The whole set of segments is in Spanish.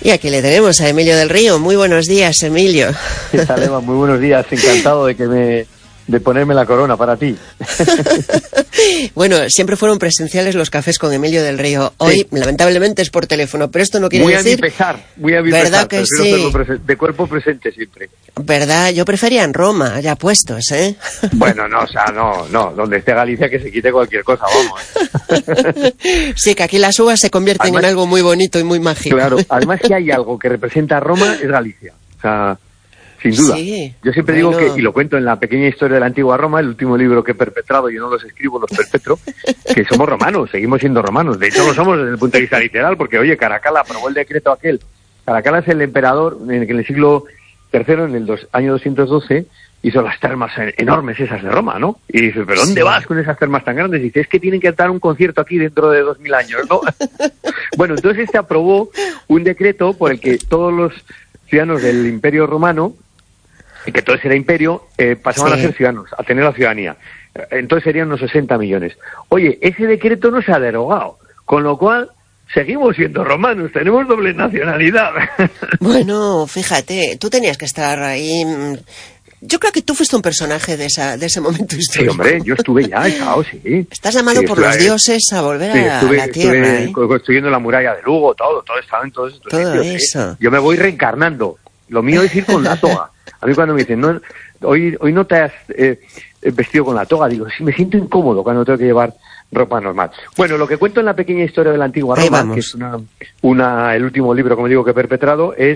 Y aquí le tenemos a Emilio del Río. Muy buenos días, Emilio. ¿Qué tal, Eva? Muy buenos días. Encantado de ponerme la corona para ti. Bueno, siempre fueron presenciales los cafés con Emilio del Río. Hoy, sí, lamentablemente, es por teléfono, pero esto no quiere decir... Muy a mi pesar. ¿Verdad que sí? De cuerpo presente siempre. ¿Verdad? Yo prefería en Roma, ya puestos, ¿eh? Bueno, no, o sea, no. Donde esté Galicia que se quite cualquier cosa, vamos. Sí, que aquí las uvas se convierten además, en algo muy bonito y muy mágico. Claro, además que hay algo que representa a Roma, es Galicia. O sea... Sin duda. Sí, yo siempre digo que, y lo cuento en la pequeña historia de la antigua Roma, el último libro que he perpetrado, yo no los escribo, los perpetro, que somos romanos, seguimos siendo romanos. De hecho, lo somos desde el punto de vista literal, porque, oye, Caracalla aprobó el decreto aquel. Caracalla es el emperador en el siglo III, en el año 212, hizo las termas enormes esas de Roma, ¿no? Y dice, ¿pero dónde vas con esas termas tan grandes? Y dice, es que tienen que dar un concierto aquí dentro de 2000 años, ¿no? Bueno, entonces aprobó un decreto por el que todos los ciudadanos del Imperio Romano, que entonces era imperio, pasaban a ser ciudadanos, a tener la ciudadanía. Entonces serían unos 60 millones. Oye, ese decreto no se ha derogado, con lo cual seguimos siendo romanos, tenemos doble nacionalidad. Bueno, fíjate, tú tenías que estar ahí. Yo creo que tú fuiste un personaje de ese momento histórico. Sí, hombre, yo estuve ya, sí. Estás llamado por los dioses a volver a la tierra. Estuve construyendo la muralla de Lugo, todo estaba en todos estos todo sitios, eso. Yo me voy reencarnando. Lo mío es ir con la toga. A mí cuando me dicen, no, hoy no te has vestido con la toga, digo, sí, me siento incómodo cuando tengo que llevar ropa normal. Bueno, lo que cuento en la pequeña historia de la antigua Roma, que es el último libro, como digo, que he perpetrado, es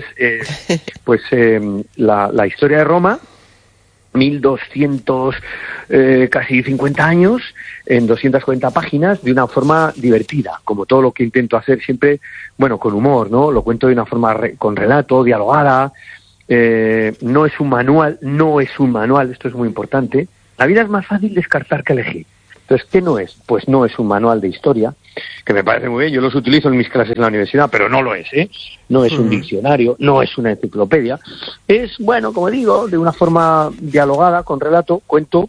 la historia de Roma, 1200, casi 50 años, en 240 páginas, de una forma divertida, como todo lo que intento hacer siempre, bueno, con humor, ¿no? Lo cuento de una forma con relato, dialogada. No es un manual, esto es muy importante. La vida es más fácil descartar que elegir. Entonces, ¿qué no es? Pues no es un manual de historia, que me parece muy bien, yo los utilizo en mis clases en la universidad, pero no lo es, ¿eh? No es un diccionario, no es una enciclopedia. Es, bueno, como digo, de una forma dialogada, con relato, cuento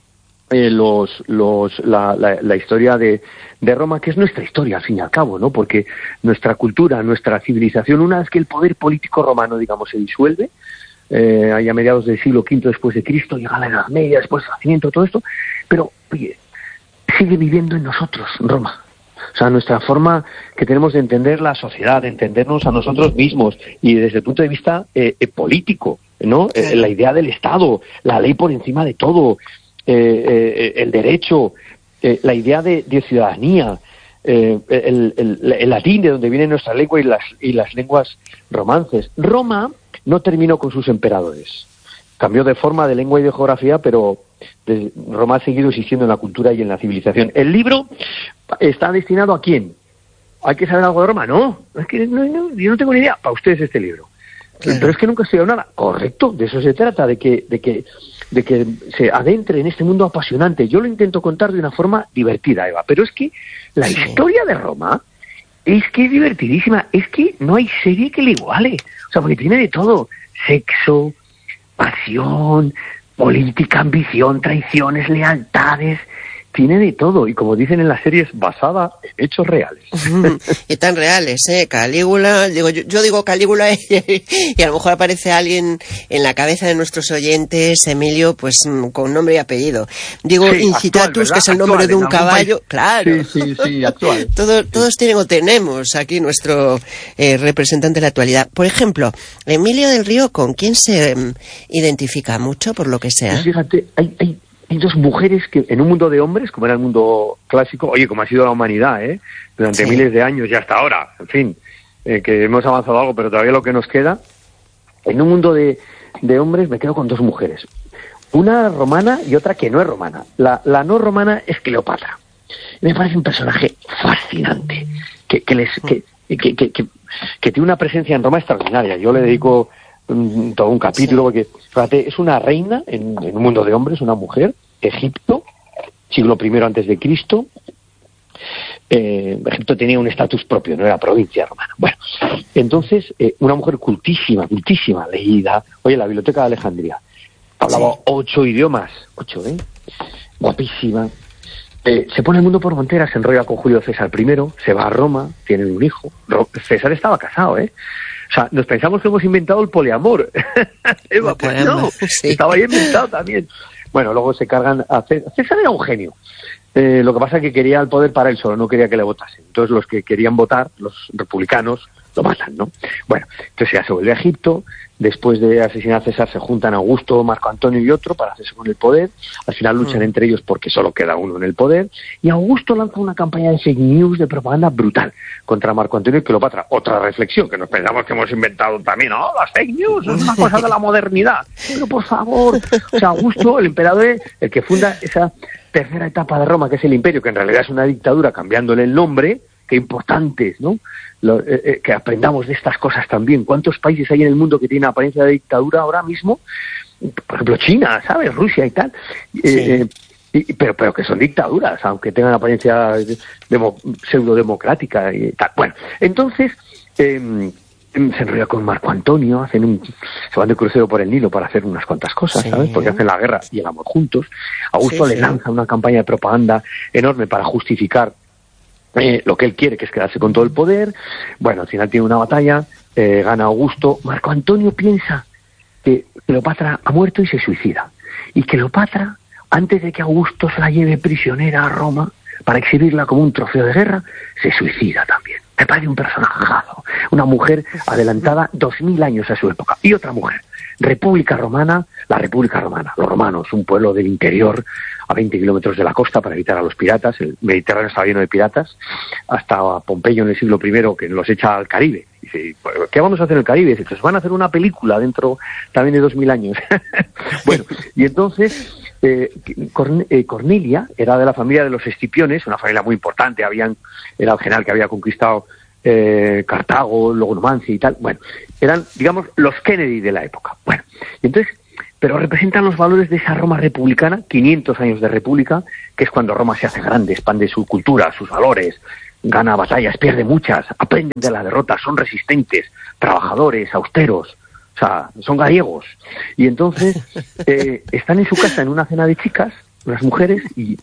la historia de Roma, que es nuestra historia, al fin y al cabo, ¿no? Porque nuestra cultura, nuestra civilización, una vez que el poder político romano, digamos, se disuelve, ahí a mediados del siglo V después de Cristo, llega la Edad Media, después del Renacimiento, todo esto, pero, oye, sigue viviendo en nosotros, Roma. O sea, nuestra forma que tenemos de entender la sociedad, de entendernos a nosotros mismos, y desde el punto de vista político, ¿no? La idea del Estado, la ley por encima de todo, el derecho, la idea de ciudadanía, el latín, de donde viene nuestra lengua, y las lenguas romances. Roma no terminó con sus emperadores. Cambió de forma, de lengua y de geografía, pero Roma ha seguido existiendo en la cultura y en la civilización. El libro está destinado ¿a quién? ¿Hay que saber algo de Roma? No, es que yo no tengo ni idea. Para ustedes este libro. Claro. Pero es que nunca he estudiado nada. Correcto, de eso se trata, de que se adentre en este mundo apasionante. Yo lo intento contar de una forma divertida, Eva, pero es que la historia de Roma es que es divertidísima. Es que no hay serie que le iguale. O sea, porque tiene de todo. Sexo, pasión, política, ambición, traiciones, lealtades, tiene de todo, y como dicen en las series, basada en hechos reales. Y tan reales, Calígula, yo digo Calígula y a lo mejor aparece alguien en la cabeza de nuestros oyentes, Emilio, pues con nombre y apellido. Digo Incitatus, actual, que es el nombre de un caballo, claro. Sí, actual. Todos tienen o tenemos aquí nuestro representante de la actualidad. Por ejemplo, Emilio del Río, ¿con quién se identifica mucho, por lo que sea? Pues fíjate, hay dos mujeres que en un mundo de hombres, como era el mundo clásico, oye, como ha sido la humanidad, durante miles de años y hasta ahora, en fin, que hemos avanzado algo, pero todavía lo que nos queda, en un mundo de hombres me quedo con dos mujeres. Una romana y otra que no es romana. La no romana es Cleopatra. Me parece un personaje fascinante, que tiene una presencia en Roma extraordinaria. Yo le dedico todo un capítulo, porque fíjate, es una reina en un mundo de hombres, una mujer, Egipto, siglo I antes de Cristo. Egipto tenía un estatus propio, no era provincia romana. Bueno, entonces, una mujer cultísima, leída. Oye, la Biblioteca de Alejandría. Hablaba 8 idiomas, 8, guapísima. Se pone el mundo por monteras, se enrolla con Julio César I, se va a Roma, tienen un hijo. César estaba casado, O sea, nos pensamos que hemos inventado el poliamor. Eva, pues no, sí. Estaba ahí inventado también. Bueno, luego se cargan a César. César era un genio. Lo que pasa es que quería el poder para él solo, no quería que le votasen. Entonces los que querían votar, los republicanos, lo matan, ¿no? Bueno, entonces ya se vuelve a Egipto. Después de asesinar a César se juntan Augusto, Marco Antonio y otro para hacerse con el poder. Al final luchan entre ellos porque solo queda uno en el poder. Y Augusto lanza una campaña de fake news, de propaganda brutal contra Marco Antonio y Cleopatra. Otra reflexión que nos pensamos que hemos inventado también. ¡Oh, las fake news! Es una cosa de la modernidad. Pero por favor, o sea, Augusto, el emperador, el que funda esa tercera etapa de Roma, que es el imperio, que en realidad es una dictadura, cambiándole el nombre. Qué importantes, ¿no? Que aprendamos de estas cosas también. ¿Cuántos países hay en el mundo que tienen apariencia de dictadura ahora mismo? Por ejemplo, China, ¿sabes? Rusia y tal. Sí. Pero que son dictaduras, aunque tengan apariencia pseudo-democrática y tal. Bueno, entonces se enrolla con Marco Antonio, se van de crucero por el Nilo para hacer unas cuantas cosas, sí, ¿sabes? Porque hacen la guerra y el amor juntos. Augusto le lanza una campaña de propaganda enorme para justificar lo que él quiere, que es quedarse con todo el poder. Bueno, al final tiene una batalla, gana Augusto. Marco Antonio piensa que Cleopatra ha muerto y se suicida. Y Cleopatra, antes de que Augusto se la lleve prisionera a Roma para exhibirla como un trofeo de guerra, se suicida también. Me parece un personajazo, una mujer adelantada 2000 años a su época. Y otra mujer, República Romana, la República Romana, los romanos, un pueblo del interior a 20 kilómetros de la costa para evitar a los piratas. El Mediterráneo estaba lleno de piratas, hasta Pompeyo en el siglo I, que los echa al Caribe. Dice, ¿qué vamos a hacer en el Caribe? Dice, pues van a hacer una película dentro también de 2000 años. Bueno, y entonces Cornelia era de la familia de los Escipiones, una familia muy importante. Era el general que había conquistado Cartago, luego Numancia y tal. Bueno, eran, digamos, los Kennedy de la época. Bueno, y entonces, pero representan los valores de esa Roma republicana, 500 años de república, que es cuando Roma se hace grande, expande su cultura, sus valores, gana batallas, pierde muchas, aprenden de la derrota, son resistentes, trabajadores, austeros, o sea, son gallegos. Y entonces están en su casa en una cena de chicas, unas mujeres, y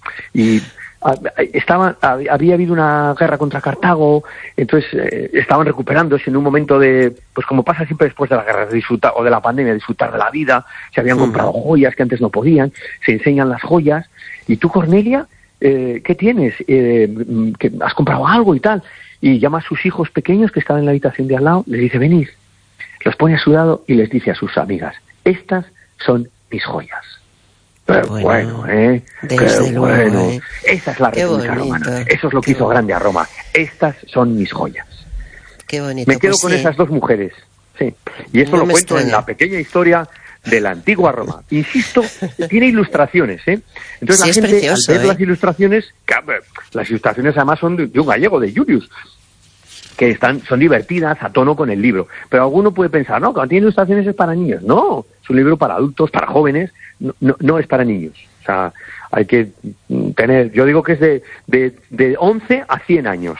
había habido una guerra contra Cartago, entonces estaban recuperándose en un momento de, pues como pasa siempre después de la guerra, de disfrutar, o de la pandemia, disfrutar de la vida. Se habían comprado joyas que antes no podían, se enseñan las joyas. Y tú, Cornelia, ¿qué tienes? ¿Que has comprado algo y tal? Y llama a sus hijos pequeños que estaban en la habitación de al lado, les dice, venid. Los pone a su lado y les dice a sus amigas, estas son mis joyas. Bueno, desde luego, bueno. Esa es la República Romana. Eso es lo que hizo grande a Roma. Estas son mis joyas. Qué bonito. Me quedo con esas dos mujeres. Sí. Y eso lo cuento en la pequeña historia de la antigua Roma. Insisto, tiene ilustraciones, ¿eh? Entonces la gente, precioso, al ver las ilustraciones además son de un gallego, de Julius, que son divertidas, a tono con el libro. Pero alguno puede pensar, no, cuando tiene ilustraciones es para niños. No, es un libro para adultos, para jóvenes, no es para niños. O sea, hay que tener, yo digo que es de 11 a 100 años.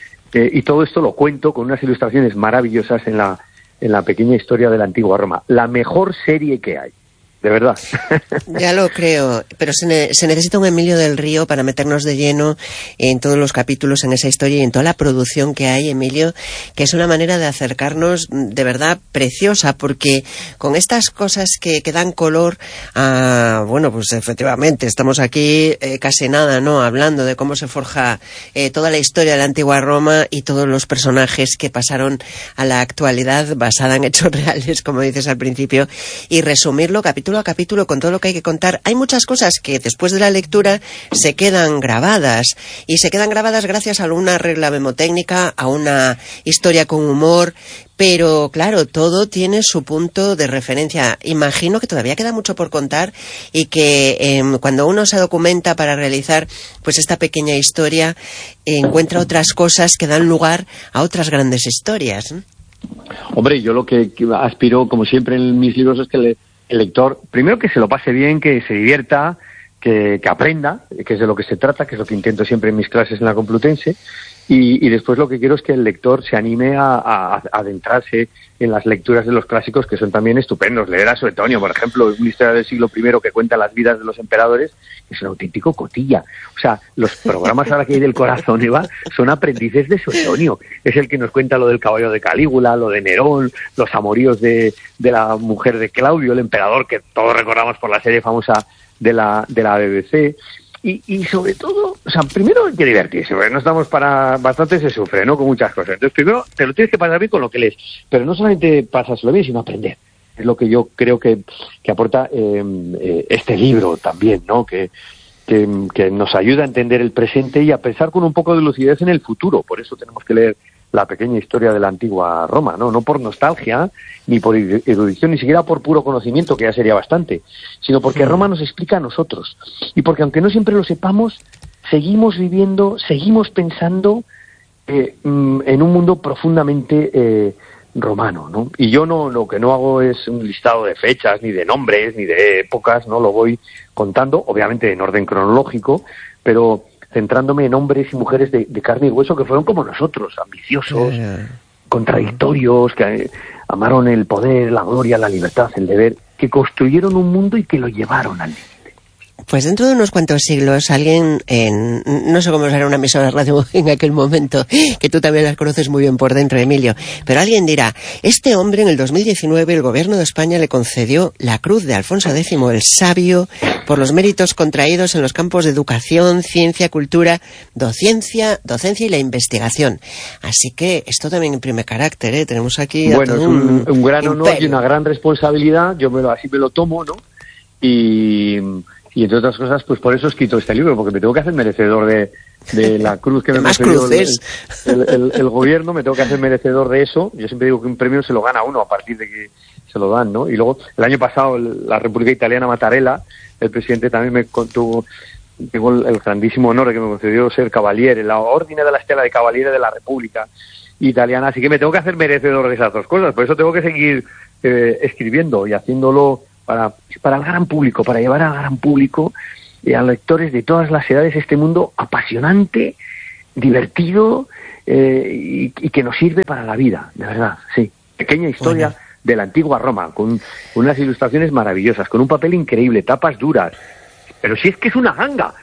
Y todo esto lo cuento con unas ilustraciones maravillosas en la pequeña historia de la antigua Roma. La mejor serie que hay. De verdad. Ya lo creo, pero se necesita un Emilio del Río para meternos de lleno en todos los capítulos, en esa historia y en toda la producción que hay, Emilio, que es una manera de acercarnos de verdad preciosa, porque con estas cosas que dan color a, bueno, pues efectivamente, estamos aquí casi nada, ¿no? Hablando de cómo se forja toda la historia de la antigua Roma y todos los personajes que pasaron a la actualidad basada en hechos reales, como dices al principio, y resumirlo capítulo a capítulo con todo lo que hay que contar. Hay muchas cosas que después de la lectura se quedan grabadas, y se quedan grabadas gracias a una regla memotécnica, a una historia con humor, pero claro, todo tiene su punto de referencia. Imagino que todavía queda mucho por contar y que cuando uno se documenta para realizar pues esta pequeña historia, encuentra otras cosas que dan lugar a otras grandes historias, ¿eh? Hombre, yo lo que aspiro, como siempre en mis libros, es que el lector, primero que se lo pase bien, que se divierta, que aprenda, que es de lo que se trata, que es lo que intento siempre en mis clases en la Complutense, Y después lo que quiero es que el lector se anime a adentrarse en las lecturas de los clásicos, que son también estupendos. Leer a Suetonio, por ejemplo, una historia del siglo I que cuenta las vidas de los emperadores, que es un auténtico cotilla. O sea, los programas ahora que hay del Corazón, Eva, son aprendices de Suetonio. Es el que nos cuenta lo del caballo de Calígula, lo de Nerón, los amoríos de la mujer de Claudio, el emperador, que todos recordamos por la serie famosa de la BBC. Y sobre todo, o sea, primero hay que divertirse, porque no estamos para... Bastante se sufre, ¿no?, con muchas cosas. Entonces, primero te lo tienes que pasar bien con lo que lees. Pero no solamente pasárselo bien, sino aprender. Es lo que yo creo que aporta este libro también, ¿no?, que nos ayuda a entender el presente y a pensar con un poco de lucidez en el futuro. Por eso tenemos que leer la pequeña historia de la antigua Roma, no por nostalgia, ni por erudición, ni siquiera por puro conocimiento, que ya sería bastante, sino porque Roma nos explica a nosotros. Y porque aunque no siempre lo sepamos, seguimos viviendo, seguimos pensando en un mundo profundamente romano, ¿no? Y yo lo que no hago es un listado de fechas, ni de nombres, ni de épocas, no lo voy contando, obviamente en orden cronológico, pero centrándome en hombres y mujeres de carne y hueso que fueron como nosotros, ambiciosos, contradictorios, que amaron el poder, la gloria, la libertad, el deber, que construyeron un mundo y que lo llevaron al límite. Pues dentro de unos cuantos siglos alguien, no sé cómo será una emisora de radio en aquel momento, que tú también las conoces muy bien por dentro, Emilio, pero alguien dirá, este hombre en el 2019 el gobierno de España le concedió la Cruz de Alfonso X el Sabio por los méritos contraídos en los campos de educación, ciencia, cultura, docencia y la investigación. Así que esto también imprime carácter, ¿eh? Tenemos aquí a bueno, todo es un gran honor imperio. y una gran responsabilidad, así me lo tomo, ¿no? Y entre otras cosas, pues por eso he escrito este libro, porque me tengo que hacer merecedor de la cruz que me concedió el gobierno, me tengo que hacer merecedor de eso. Yo siempre digo que un premio se lo gana uno a partir de que se lo dan, ¿no? Y luego, el año pasado, la República Italiana Mattarella, el presidente también tengo el grandísimo honor de que me concedió ser cavaliere, la Ordine de la Stella de Cavaliere de la República Italiana, así que me tengo que hacer merecedor de esas dos cosas, por eso tengo que seguir escribiendo y haciéndolo para el gran público, para llevar al gran público y a lectores de todas las edades este mundo apasionante, divertido y que nos sirve para la vida, de verdad, sí. Pequeña historia de la antigua Roma, con unas ilustraciones maravillosas, con un papel increíble, tapas duras, pero si es que es una ganga.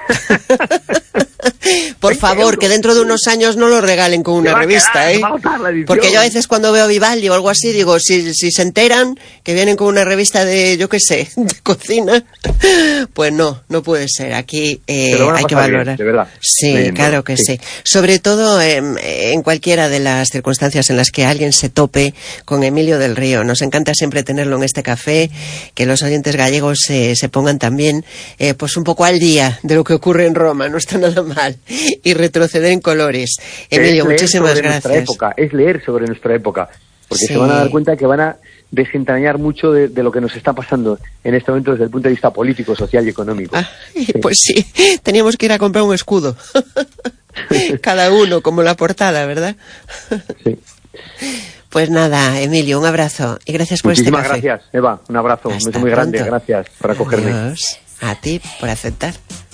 Por favor, que dentro de unos años no lo regalen con una revista, ¿eh? Porque yo a veces cuando veo Vivaldi o algo así digo, si se enteran que vienen con una revista de, yo qué sé, de cocina, pues no puede ser. Aquí hay que valorar. Bien, de verdad. Sí, claro que sí. Sobre todo en cualquiera de las circunstancias en las que alguien se tope con Emilio del Río. Nos encanta siempre tenerlo en este café, que los oyentes gallegos se pongan también pues un poco al día de lo que ocurre en Roma, no está nada mal, y retroceder en colores. Emilio, muchísimas gracias. Es leer sobre nuestra época, porque se van a dar cuenta que van a desentrañar mucho de lo que nos está pasando en este momento desde el punto de vista político, social y económico. Pues sí, teníamos que ir a comprar un escudo, cada uno, como la portada, ¿verdad? Sí. Pues nada, Emilio, un abrazo y gracias por este café. Muchísimas gracias, Eva, un abrazo muy grande, gracias por acogerme. Adiós. A ti por aceptar.